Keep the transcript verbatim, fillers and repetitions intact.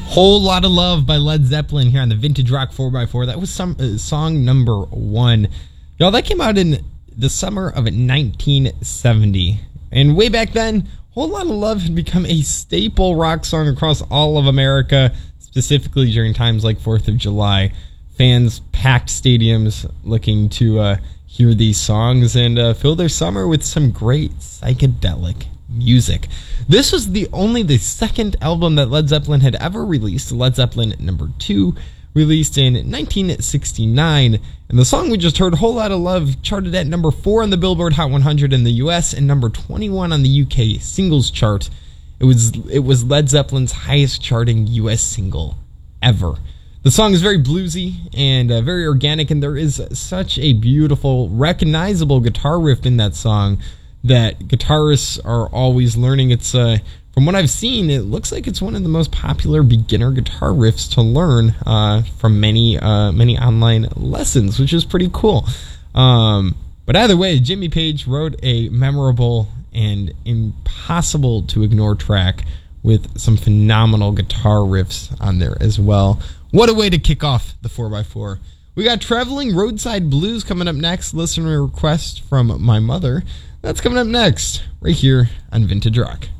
Whole Lot of Love by Led Zeppelin here on the Vintage Rock four by four. That was some uh, song number one. Y'all, that came out in the summer of nineteen seventy. And way back then, Whole Lot of Love had become a staple rock song across all of America, specifically during times like fourth of July. Fans packed stadiums looking to uh, hear these songs and uh, fill their summer with some great psychedelic music. This was the only the second album that Led Zeppelin had ever released. Led Zeppelin number two, released in nineteen sixty-nine, and the song we just heard, Whole Lot of Love, charted at number four on the Billboard Hot one hundred in the U S and number twenty-one on the U K singles chart. It was it was Led Zeppelin's highest charting U S single ever. The song is very bluesy and uh, very organic, and there is such a beautiful, recognizable guitar riff in that song that guitarists are always learning. It's uh, from what I've seen, it looks like it's one of the most popular beginner guitar riffs to learn uh, from many uh, many online lessons, which is pretty cool. Um, but either way, Jimmy Page wrote a memorable and impossible to ignore track with some phenomenal guitar riffs on there as well. What a way to kick off the four by four. We got Traveling Roadside Blues coming up next, listener request from my mother. That's coming up next, right here on Vintage Rock.